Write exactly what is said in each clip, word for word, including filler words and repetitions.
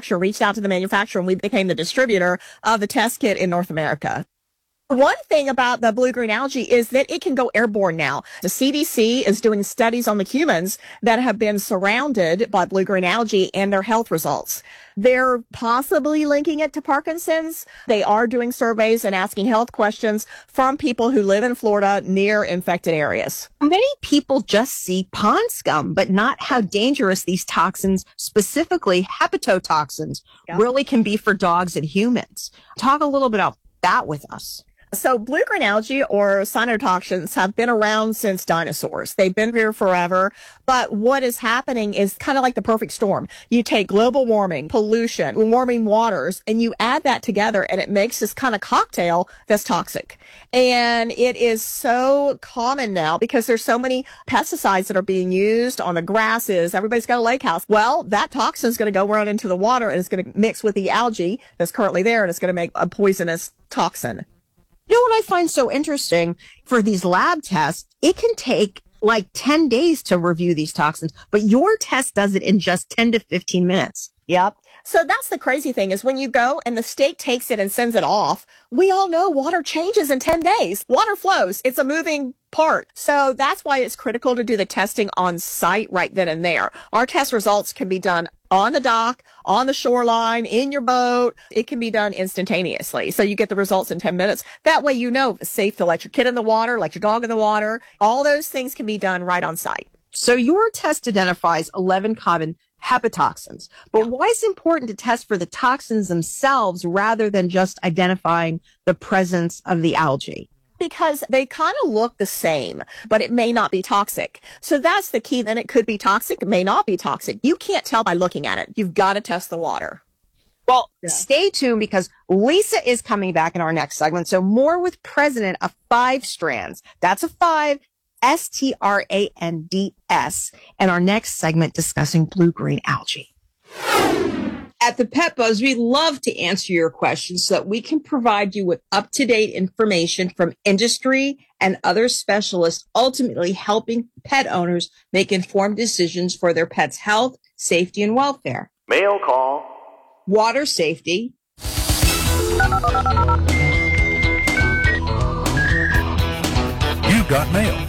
manufacturer reached out to the manufacturer and we became the distributor of the test kit in North America. One thing about the blue-green algae is that it can go airborne now. The C D C is doing studies on the humans that have been surrounded by blue-green algae and their health results. They're possibly linking it to Parkinson's. They are doing surveys and asking health questions from people who live in Florida near infected areas. Many people just see pond scum, but not how dangerous these toxins, specifically hepatotoxins, yeah. really can be for dogs and humans. Talk a little bit about that with us. So blue-green algae or cyanotoxins have been around since dinosaurs. They've been here forever. But what is happening is kind of like the perfect storm. You take global warming, pollution, warming waters, and you add that together and it makes this kind of cocktail that's toxic. And it is so common now because there's so many pesticides that are being used on the grasses. Everybody's got a lake house. Well, that toxin is going to go run into the water and it's going to mix with the algae that's currently there and it's going to make a poisonous toxin. You know what I find so interesting for these lab tests? It can take like ten days to review these toxins, but your test does it in just ten to fifteen minutes. Yep. So that's the crazy thing is when you go and the state takes it and sends it off, we all know water changes in ten days. Water flows. It's a moving part. So that's why it's critical to do the testing on site right then and there. Our test results can be done on the dock, on the shoreline, in your boat. It can be done instantaneously. So you get the results in ten minutes. That way you know it's safe to let your kid in the water, let your dog in the water. All those things can be done right on site. So your test identifies eleven common hepatotoxins. But yeah. why is it important to test for the toxins themselves rather than just identifying the presence of the algae? Because they kind of look the same, but it may not be toxic. So that's the key. Then it could be toxic, it may not be toxic. You can't tell by looking at it. You've got to test the water. Well, yeah. stay tuned because Lisa is coming back in our next segment. So more with president of Five Strands. That's a five, S T R A N D S. And our next segment discussing blue-green algae. At the Pet Buzz, we love to answer your questions so that we can provide you with up-to-date information from industry and other specialists, ultimately helping pet owners make informed decisions for their pet's health, safety, and welfare. Mail call. Water safety. You got mail.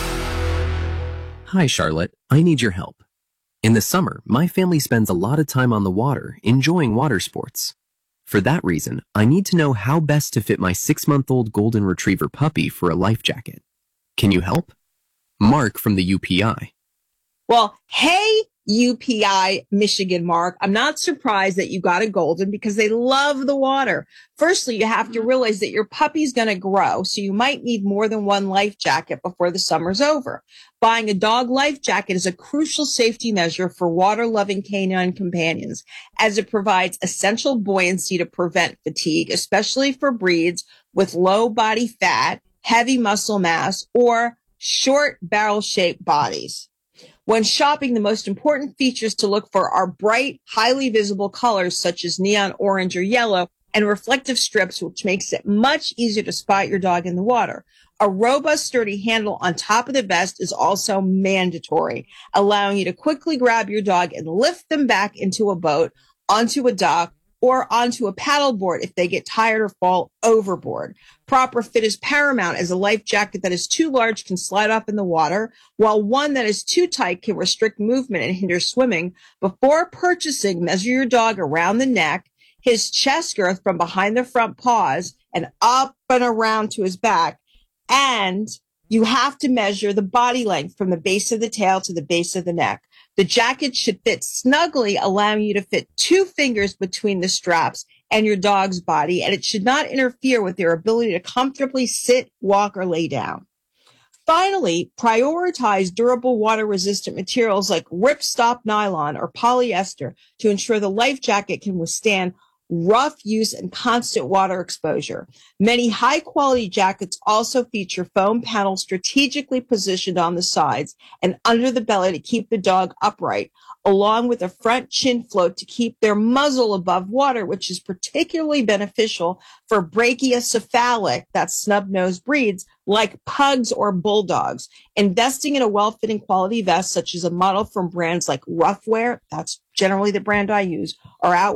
Hi, Charlotte. I need your help. In the summer, my family spends a lot of time on the water, enjoying water sports. For that reason, I need to know how best to fit my six-month-old golden retriever puppy for a life jacket. Can you help? Mark from the U P I. Well, hey, U P I Michigan, Mark. I'm not surprised that you got a golden because they love the water. Firstly, you have to realize that your puppy's going to grow, so you might need more than one life jacket before the summer's over. Buying a dog life jacket is a crucial safety measure for water-loving canine companions, as it provides essential buoyancy to prevent fatigue, especially for breeds with low body fat, heavy muscle mass, or short barrel-shaped bodies. When shopping, the most important features to look for are bright, highly visible colors such as neon orange or yellow and reflective strips, which makes it much easier to spot your dog in the water. A robust, sturdy handle on top of the vest is also mandatory, allowing you to quickly grab your dog and lift them back into a boat, onto a dock, or onto a paddleboard if they get tired or fall overboard. Proper fit is paramount, as a life jacket that is too large can slide off in the water, while one that is too tight can restrict movement and hinder swimming. Before purchasing, measure your dog around the neck, his chest girth from behind the front paws, and up and around to his back. And you have to measure the body length from the base of the tail to the base of the neck. The jacket should fit snugly, allowing you to fit two fingers between the straps and your dog's body, and it should not interfere with their ability to comfortably sit, walk, or lay down. Finally, prioritize durable water-resistant materials like ripstop nylon or polyester to ensure the life jacket can withstand rough use and constant water exposure. Many high-quality jackets also feature foam panels strategically positioned on the sides and under the belly to keep the dog upright, along with a front chin float to keep their muzzle above water, which is particularly beneficial for brachiocephalic, that's snub-nosed breeds, like pugs or bulldogs. Investing in a well-fitting quality vest, such as a model from brands like Roughwear, that's generally the brand I use, or out